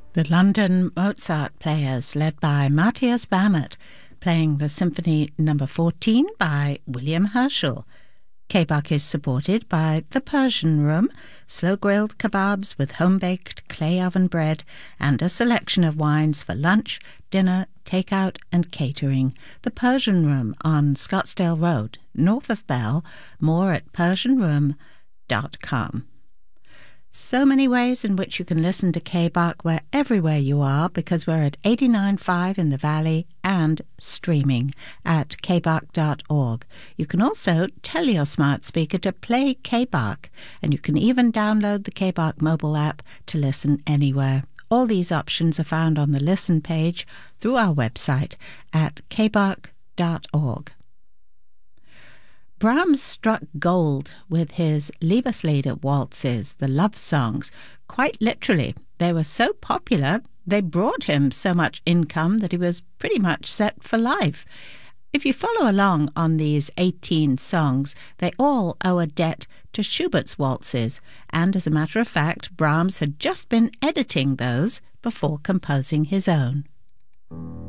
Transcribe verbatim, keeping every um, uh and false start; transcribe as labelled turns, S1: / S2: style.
S1: The London Mozart Players, led by Matthias Bammert, playing the Symphony Number fourteen by William Herschel. K-Buck is supported by the Persian Room, slow-grilled kebabs with home-baked clay oven bread, and a selection of wines for lunch, dinner, takeout and catering. The Persian Room on Scottsdale Road, north of Bell. More at persian room dot com. So many ways in which you can listen to K-Buck. We're everywhere you are, because we're at eighty-nine point five in the Valley and streaming at k buck dot org. You can also tell your smart speaker to play K-Buck, and you can even download the K-Buck mobile app to listen anywhere. All these options are found on the Listen page through our website at k buck dot org. Brahms struck gold with his Liebeslieder waltzes, the love songs. Quite literally, they were so popular, they brought him so much income that he was pretty much set for life. If you follow along on these eighteen songs, they all owe a debt to Schubert's waltzes, and as a matter of fact, Brahms had just been editing those before composing his own.